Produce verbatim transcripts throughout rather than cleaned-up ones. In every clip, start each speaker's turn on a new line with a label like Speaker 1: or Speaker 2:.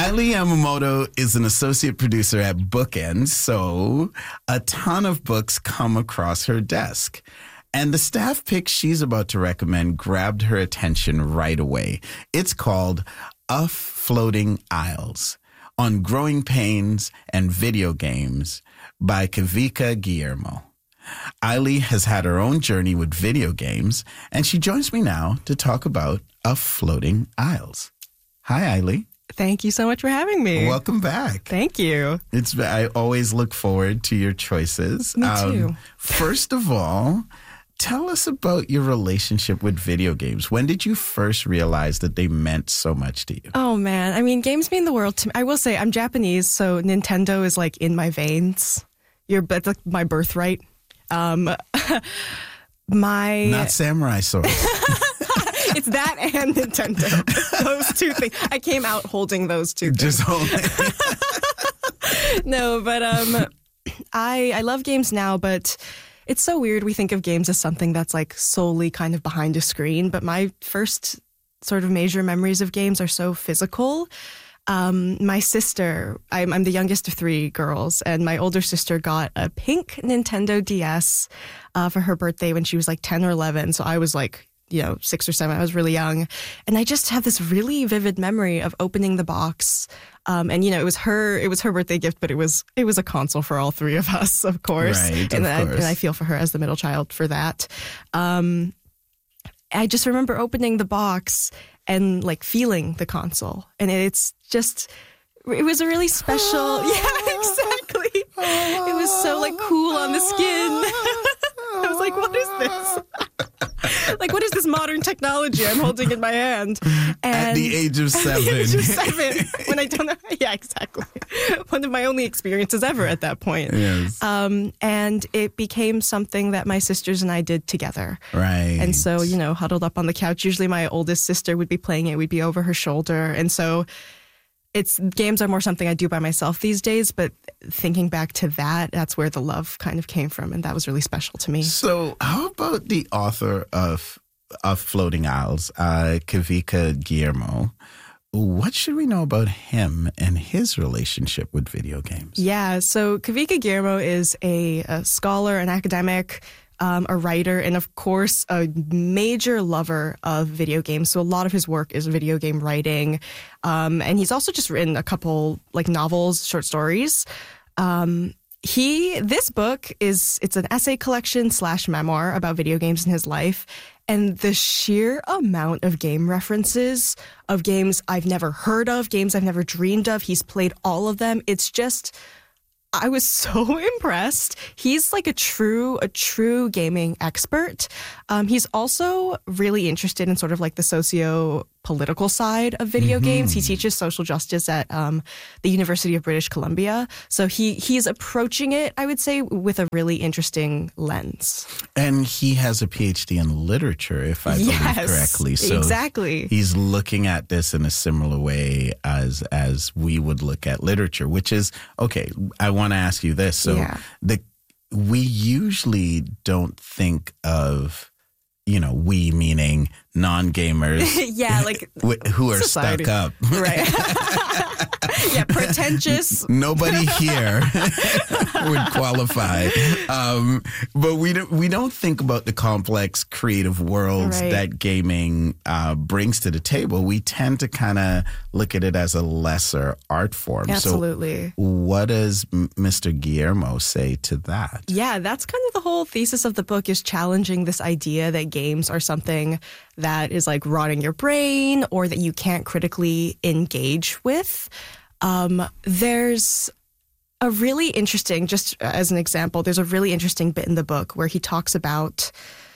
Speaker 1: Eileen Yamamoto is an associate producer at Bookends, so a ton of books come across her desk. And the staff pick she's about to recommend grabbed her attention right away. It's called Of Floating Isles, On Growing Pains and Video Games by Kavika Guillermo. Eileen has had her own journey with video games, and she joins me now to talk about Of Floating Isles. Hi, Eileen.
Speaker 2: Thank you so much for having me.
Speaker 1: Welcome back.
Speaker 2: Thank you.
Speaker 1: It's I always look forward to your choices.
Speaker 2: Me too.
Speaker 1: Um, first of all, tell us about your relationship with video games. When did you first realize that they meant so much to you?
Speaker 2: Oh, man. I mean, games mean the world to me. I will say I'm Japanese, so Nintendo is like in my veins. You're, that's like my birthright. Um, my
Speaker 1: Not Samurai Sword.
Speaker 2: It's that and Nintendo. Those two things. I came out holding those two things.
Speaker 1: Just hold it.
Speaker 2: No, but um, I I love games now, but it's so weird. We think of games as something that's like solely kind of behind a screen. But my first sort of major memories of games are so physical. Um, my sister, I'm, I'm the youngest of three girls, and my older sister got a pink Nintendo D S uh, for her birthday when she was like ten or eleven. So I was like, you know, six or seven. I was really young. And I just have this really vivid memory of opening the box. Um, and, you know, it was her it was her birthday gift, but it was it was a console for all three of us, of course.
Speaker 1: Right,
Speaker 2: and,
Speaker 1: of
Speaker 2: I,
Speaker 1: course.
Speaker 2: and I feel for her as the middle child for that. Um, I just remember opening the box and like feeling the console. And it's just, it was a really special, yeah, exactly. It was so like cool on the skin. I was like, what is this? Like, what is this modern technology I'm holding in my hand? And
Speaker 1: At the age of seven.
Speaker 2: At the age of seven. When I don't know. Yeah, exactly. One of my only experiences ever at that point.
Speaker 1: Yes.
Speaker 2: Um, and it became something that my sisters and I did together.
Speaker 1: Right.
Speaker 2: And so, you know, huddled up on the couch, usually my oldest sister would be playing it. We'd be over her shoulder. And so it's games are more something I do by myself these days, but thinking back to that, that's where the love kind of came from, and that was really special to me.
Speaker 1: So how about the author of of Floating Isles, uh, Kavika Guillermo? What should we know about him and his relationship with video games?
Speaker 2: Yeah, so Kavika Guillermo is a, a scholar, an academic, Um, a writer, and of course, a major lover of video games. So a lot of his work is video game writing. Um, and he's also just written a couple like novels, short stories. Um, he, this book is, it's an essay collection slash memoir about video games in his life. And the sheer amount of game references of games I've never heard of, games I've never dreamed of. He's played all of them. It's just, I was so impressed. He's like a true, a true gaming expert. Um, he's also really interested in sort of like the socio-political side of video mm-hmm. games. He teaches social justice at um, the University of British Columbia. So he he's approaching it, I would say, with a really interesting lens.
Speaker 1: And he has a P H D in literature, if I
Speaker 2: yes,
Speaker 1: believe correctly. So
Speaker 2: exactly.
Speaker 1: He's looking at this in a similar way as as we would look at literature, which is, okay, I want to ask you this. So
Speaker 2: yeah.
Speaker 1: the we usually don't think of, you know, we meaning non-gamers.
Speaker 2: yeah, like
Speaker 1: who are
Speaker 2: society.
Speaker 1: stuck up.
Speaker 2: Right. yeah, pretentious.
Speaker 1: Nobody here would qualify. Um, but we don't, we don't think about the complex creative worlds
Speaker 2: right.
Speaker 1: that gaming uh, brings to the table. We tend to kind of look at it as a lesser art form.
Speaker 2: Absolutely.
Speaker 1: So what does Mister Guillermo say to that?
Speaker 2: Yeah, that's kind of the whole thesis of the book, is challenging this idea that games are something that is like rotting your brain or that you can't critically engage with. Um, there's a really interesting, just as an example, there's a really interesting bit in the book where he talks about,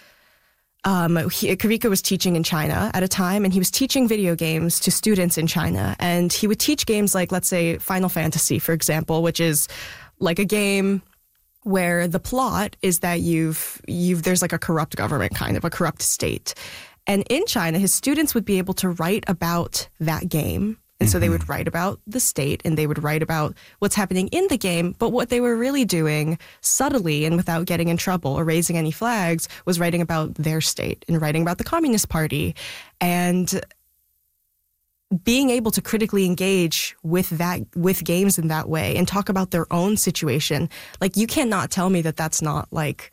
Speaker 2: um, he, Kavika was teaching in China at a time, and he was teaching video games to students in China. And he would teach games like, let's say, Final Fantasy, for example, which is like a game where the plot is that you've, you've, there's like a corrupt government, kind of a corrupt state. And in China, his students would be able to write about that game. And mm-hmm. so they would write about the state, and they would write about what's happening in the game. But what they were really doing subtly and without getting in trouble or raising any flags was writing about their state and writing about the Communist Party. And being able to critically engage with that, with games in that way and talk about their own situation. Like, you cannot tell me that that's not like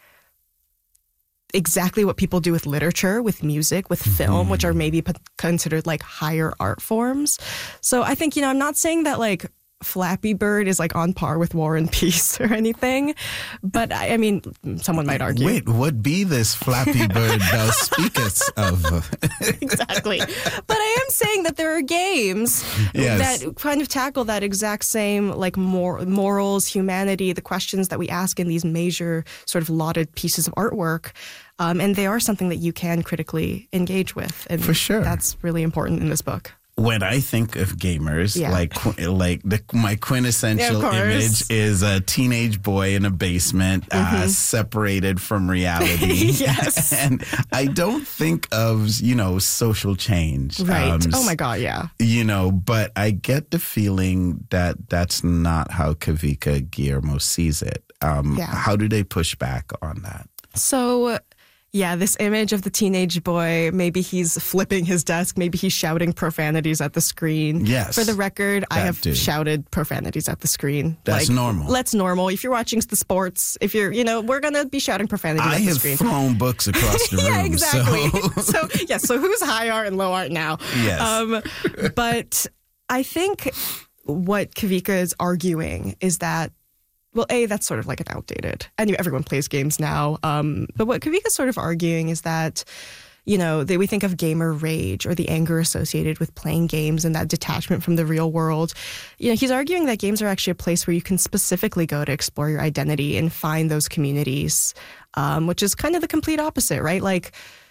Speaker 2: exactly what people do with literature, with music, with film, mm-hmm. which are maybe p- considered like higher art forms. So I think, you know, I'm not saying that like Flappy Bird is like on par with War and Peace or anything, but I, I mean, someone might argue.
Speaker 1: Wait, what be this Flappy Bird thou speakest of?
Speaker 2: Exactly. But I am saying that there are games yes. that kind of tackle that exact same like mor- morals, humanity, the questions that we ask in these major sort of lauded pieces of artwork. Um, and they are something that you can critically engage with. And
Speaker 1: for sure.
Speaker 2: That's really important in this book.
Speaker 1: When I think of gamers,
Speaker 2: yeah.
Speaker 1: like like the, my quintessential
Speaker 2: yeah,
Speaker 1: image is a teenage boy in a basement, mm-hmm. uh, separated from reality.
Speaker 2: Yes.
Speaker 1: And I don't think of, you know, social change.
Speaker 2: Right.
Speaker 1: Um,
Speaker 2: oh, my God, yeah.
Speaker 1: You know, but I get the feeling that that's not how Kavika Guillermo sees it. Um,
Speaker 2: yeah.
Speaker 1: How do they push back on that?
Speaker 2: So... Yeah, this image of the teenage boy, maybe he's flipping his desk, maybe he's shouting profanities at the screen.
Speaker 1: Yes.
Speaker 2: For the record, I have
Speaker 1: dude.
Speaker 2: shouted profanities at the screen.
Speaker 1: That's
Speaker 2: like,
Speaker 1: normal.
Speaker 2: That's normal. If you're watching the sports, if you're, you know, we're going to be shouting profanities
Speaker 1: I
Speaker 2: at the screen.
Speaker 1: I have thrown books across the room.
Speaker 2: Yeah, exactly.
Speaker 1: So.
Speaker 2: so, yeah, so who's high art and low art now?
Speaker 1: Yes.
Speaker 2: Um, but I think what Kavika is arguing is that, well, A, that's sort of like an outdated. I knew everyone plays games now. Um, but what Kavika's sort of arguing is that, you know, they, we think of gamer rage or the anger associated with playing games and that detachment from the real world. You know, he's arguing that games are actually a place where you can specifically go to explore your identity and find those communities, um, which is kind of the complete opposite, right? Like,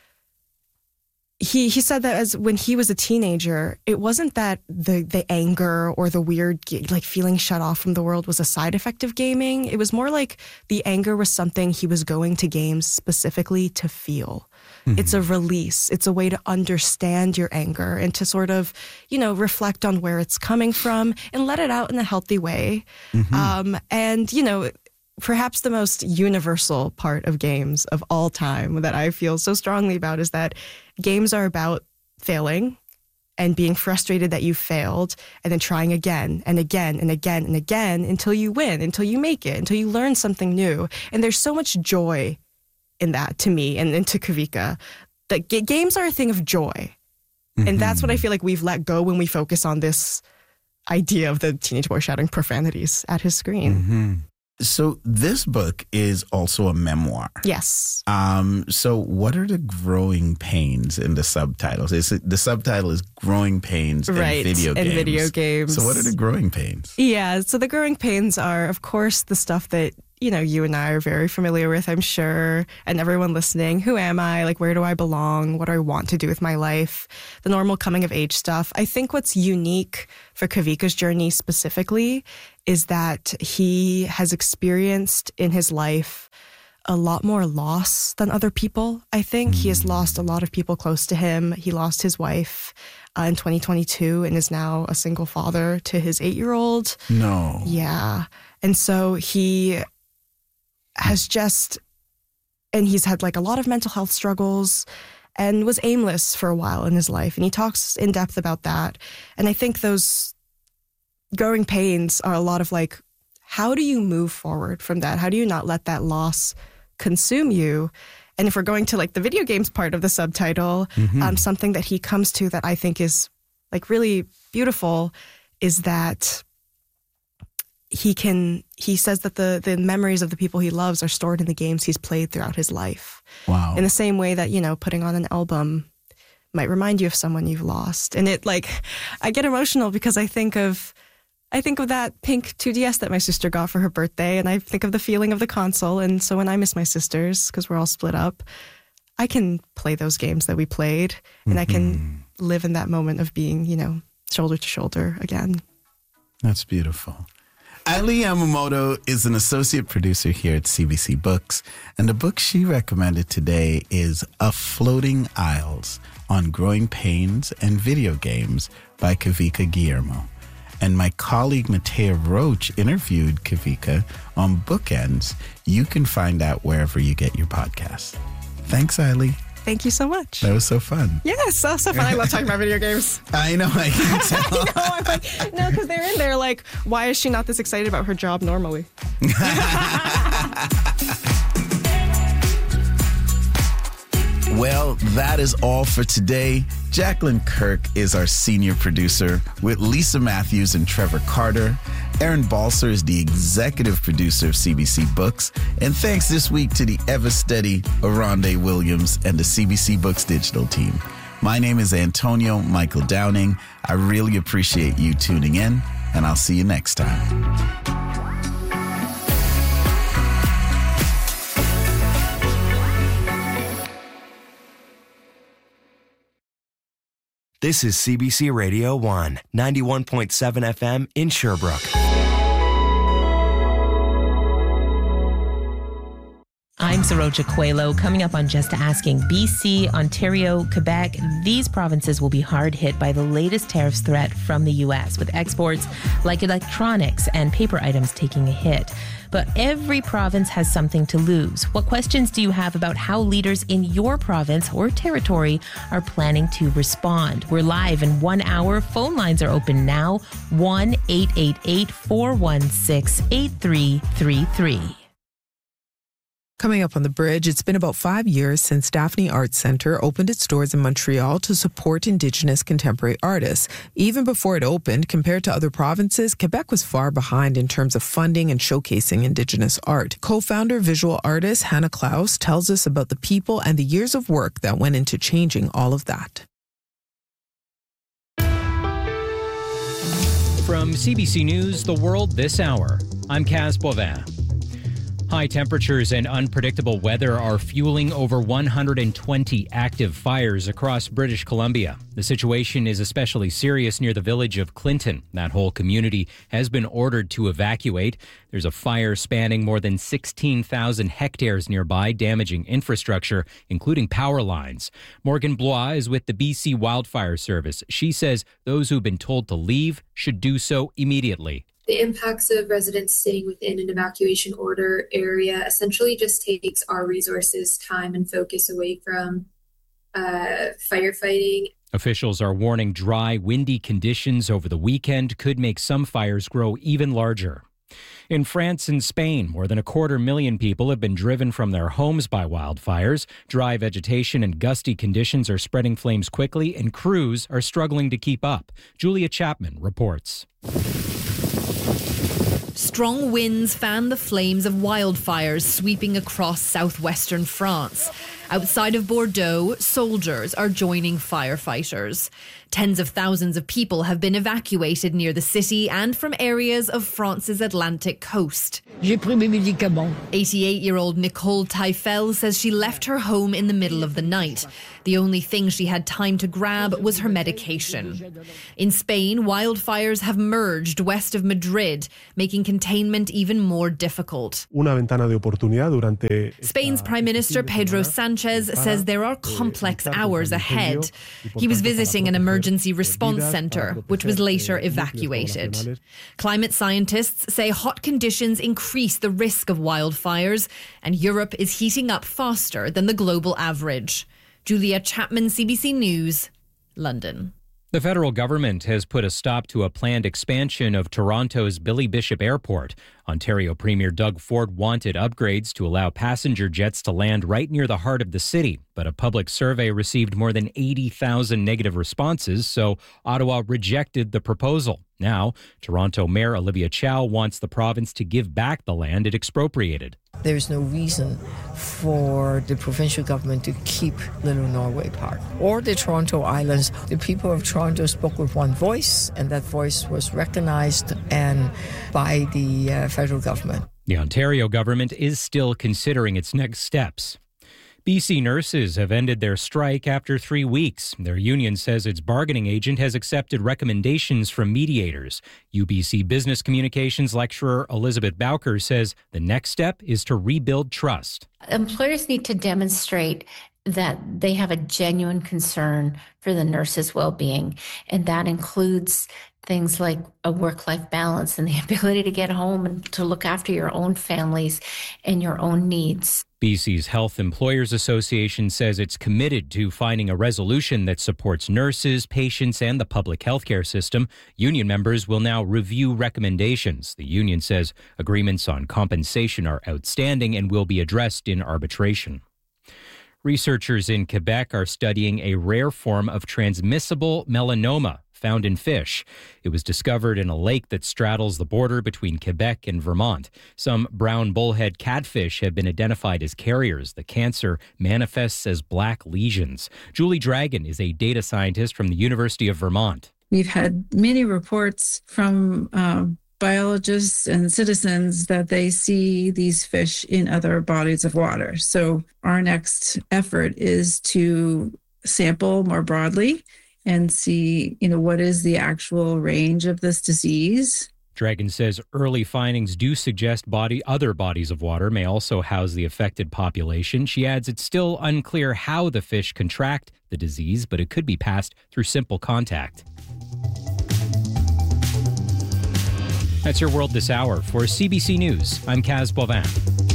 Speaker 2: He he said that as when he was a teenager, it wasn't that the, the anger or the weird, like feeling shut off from the world was a side effect of gaming. It was more like the anger was something he was going to games specifically to feel. Mm-hmm. It's a release. It's a way to understand your anger and to sort of, you know, reflect on where it's coming from and let it out in a healthy way. Mm-hmm. Um, and, you know, perhaps the most universal part of games of all time that I feel so strongly about is that games are about failing and being frustrated that you failed and then trying again and again and again and again until you win, until you make it, until you learn something new. And there's so much joy in that to me and, and to Kavika. That g- games are a thing of joy. Mm-hmm. And that's what I feel like we've let go when we focus on this idea of the teenage boy shouting profanities at his screen.
Speaker 1: Mm-hmm. So this book is also a memoir.
Speaker 2: Yes.
Speaker 1: Um, so what are the growing pains in the subtitles? Is it, the subtitle is Growing Pains
Speaker 2: right,
Speaker 1: in Video Games.
Speaker 2: in video games.
Speaker 1: So what are the growing pains?
Speaker 2: Yeah, so the growing pains are, of course, the stuff that, you know, you and I are very familiar with, I'm sure, and everyone listening. Who am I? Like, where do I belong? What do I want to do with my life? The normal coming of age stuff. I think what's unique for Kavika's journey specifically is that he has experienced in his life a lot more loss than other people. I think mm. he has lost a lot of people close to him. He lost his wife uh, in twenty twenty-two and is now a single father to his eight-year-old.
Speaker 1: No.
Speaker 2: Yeah. And so he has just, and he's had like a lot of mental health struggles and was aimless for a while in his life. And he talks in depth about that. And I think those growing pains are a lot of like, how do you move forward from that? How do you not let that loss consume you? And if we're going to like the video games part of the subtitle, mm-hmm. um, something that he comes to that I think is like really beautiful is that he can, he says that the, the memories of the people he loves are stored in the games he's played throughout his life.
Speaker 1: Wow.
Speaker 2: In the same way that, you know, putting on an album might remind you of someone you've lost. And it like, I get emotional because I think of, I think of that pink two D S that my sister got for her birthday, and I think of the feeling of the console. And so when I miss my sisters, because we're all split up, I can play those games that we played, and mm-hmm. I can live in that moment of being, you know, shoulder to shoulder again.
Speaker 1: That's beautiful. Aili Yamamoto is an associate producer here at C B C Books, and the book she recommended today is A Floating Isles on Growing Pains and Video Games by Kavika Guillermo. And my colleague Matea Roach interviewed Kavika on Bookends. You can find that wherever you get your podcasts. Thanks, Aili.
Speaker 2: Thank you so much.
Speaker 1: That was so fun.
Speaker 2: Yes, so, so fun. I love talking about video games.
Speaker 1: I know, I can tell.
Speaker 2: I know, I'm like, no, because they're in there like, why is she not this excited about her job normally?
Speaker 1: Well, that is all for today. Jacqueline Kirk is our senior producer with Lisa Matthews and Trevor Carter. Aaron Balser is the executive producer of C B C Books. And thanks this week to the ever steady Aronde Williams and the C B C Books digital team. My name is Antonio Michael Downing. I really appreciate you tuning in, and I'll see you next time.
Speaker 3: This is C B C Radio one, ninety-one point seven F M in Sherbrooke.
Speaker 4: I'm Saroja Coelho. Coming up on Just Asking, B C, Ontario, Quebec, these provinces will be hard hit by the latest tariffs threat from the U S, with exports like electronics and paper items taking a hit. But every province has something to lose. What questions do you have about how leaders in your province or territory are planning to respond? We're live in one hour. Phone lines are open now. one eight eight eight, four one six, eight three three three.
Speaker 5: Coming up on The Bridge, it's been about five years since Daphne Arts Centre opened its doors in Montreal to support Indigenous contemporary artists. Even before it opened, compared to other provinces, Quebec was far behind in terms of funding and showcasing Indigenous art. Co-founder, visual artist Hannah Klaus tells us about the people and the years of work that went into changing all of that.
Speaker 6: From C B C News, The World This Hour, I'm Kaz Bovin. High temperatures and unpredictable weather are fueling over one hundred twenty active fires across British Columbia. The situation is especially serious near the village of Clinton. That whole community has been ordered to evacuate. There's a fire spanning more than sixteen thousand hectares nearby, damaging infrastructure, including power lines. Morgan Blois is with the B C Wildfire Service. She says those who've been told to leave should do so immediately.
Speaker 7: The impacts of residents staying within an evacuation order area essentially just takes our resources, time, and focus away from uh, firefighting.
Speaker 6: Officials are warning dry, windy conditions over the weekend could make some fires grow even larger. In France and Spain, more than a quarter million people have been driven from their homes by wildfires. Dry vegetation and gusty conditions are spreading flames quickly, and crews are struggling to keep up. Julia Chapman reports.
Speaker 8: Strong winds fan the flames of wildfires sweeping across southwestern France. Outside of Bordeaux, soldiers are joining firefighters. Tens of thousands of people have been evacuated near the city and from areas of France's Atlantic coast.
Speaker 9: J'ai pris mes médicaments.
Speaker 8: eighty-eight-year-old Nicole Taifel says she left her home in the middle of the night. The only thing she had time to grab was her medication. In Spain, wildfires have merged west of Madrid, making containment even more difficult.
Speaker 10: Una ventana de oportunidad durante
Speaker 8: Spain's Prime Minister Pedro Sanchez says there are complex hours ahead. He was visiting an emergency response centre, which was later evacuated. Climate scientists say hot conditions increase the risk of wildfires, and Europe is heating up faster than the global average. Julia Chapman, C B C News, London.
Speaker 6: The federal government has put a stop to a planned expansion of Toronto's Billy Bishop Airport. Ontario Premier Doug Ford wanted upgrades to allow passenger jets to land right near the heart of the city, but a public survey received more than eighty thousand negative responses, so Ottawa rejected the proposal. Now, Toronto Mayor Olivia Chow wants the province to give back the land it expropriated.
Speaker 9: There's no reason for the provincial government to keep Little Norway Park or the Toronto Islands. The people of Toronto spoke with one voice, and that voice was recognized and by the uh, federal government.
Speaker 6: The Ontario government is still considering its next steps. B C nurses have ended their strike after three weeks. Their union says its bargaining agent has accepted recommendations from mediators. U B C Business Communications lecturer Elizabeth Bowker says the next step is to rebuild trust.
Speaker 11: Employers need to demonstrate that they have a genuine concern for the nurses' well-being, and that includes things like a work-life balance and the ability to get home and to look after your own families and your own needs.
Speaker 6: B C's Health Employers Association says it's committed to finding a resolution that supports nurses, patients, and the public healthcare system. Union members will now review recommendations. The union says agreements on compensation are outstanding and will be addressed in arbitration. Researchers in Quebec are studying a rare form of transmissible melanoma found in fish. It was discovered in a lake that straddles the border between Quebec and Vermont. Some brown bullhead catfish have been identified as carriers. The cancer manifests as black lesions. Julie Dragon is a data scientist from the University of Vermont.
Speaker 12: We've had many reports from uh, biologists and citizens that they see these fish in other bodies of water. So our next effort is to sample more broadly and see, you know, what is the actual range of this disease.
Speaker 6: Dragon says early findings do suggest body other bodies of water may also house the affected population. She adds it's still unclear how the fish contract the disease, but it could be passed through simple contact. That's your World This Hour. For C B C News, I'm Kaz Bovin.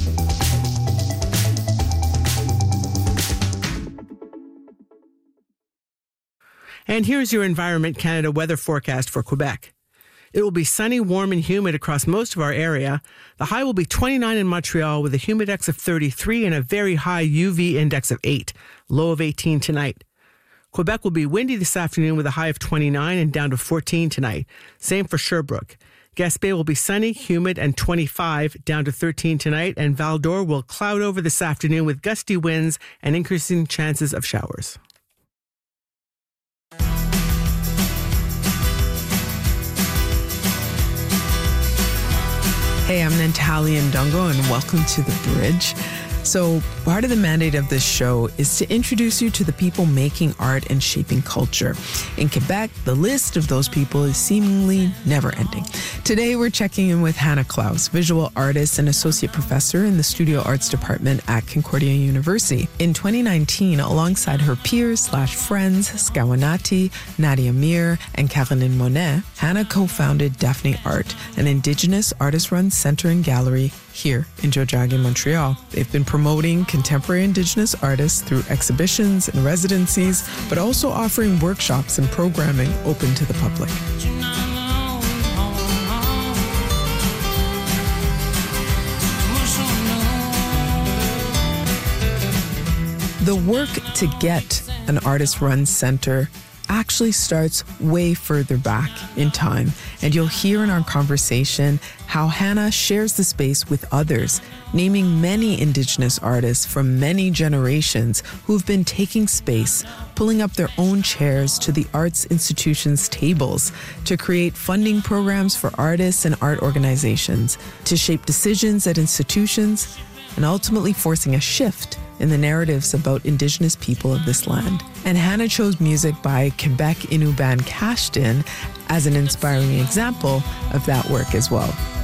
Speaker 13: And here's your Environment Canada weather forecast for Quebec. It will be sunny, warm, and humid across most of our area. The high will be twenty-nine in Montreal with a humidex of thirty-three and a very high U V index of eight, low of eighteen tonight. Quebec will be windy this afternoon with a high of twenty-nine and down to fourteen tonight. Same for Sherbrooke. Gaspé will be sunny, humid, and twenty-five, down to thirteen tonight, and Val-d'Or will cloud over this afternoon with gusty winds and increasing chances of showers.
Speaker 5: Hey, I'm Natalia Ndungo, and welcome to The Bridge. So part of the mandate of this show is to introduce you to the people making art and shaping culture. In Quebec, the list of those people is seemingly never ending. Today, we're checking in with Hannah Klaus, visual artist and associate professor in the Studio Arts Department at Concordia University. In twenty nineteen, alongside her peers slash friends, Skawanati, Nadia Mir, and Caroline Monet, Hannah co-founded Daphne Art, an Indigenous artist-run center and gallery here in Tiohtià:ke, Montreal. They've been promoting contemporary Indigenous artists through exhibitions and residencies, but also offering workshops and programming open to the public. The work to get an artist-run center actually starts way further back in time, and you'll hear in our conversation how Hannah shares the space with others, naming many Indigenous artists from many generations who've been taking space, pulling up their own chairs to the arts institutions' tables to create funding programs for artists and art organizations, to shape decisions at institutions, and ultimately forcing a shift in the narratives about Indigenous people of this land. And Hannah chose music by Quebec Innu band Cashed In as an inspiring example of that work as well.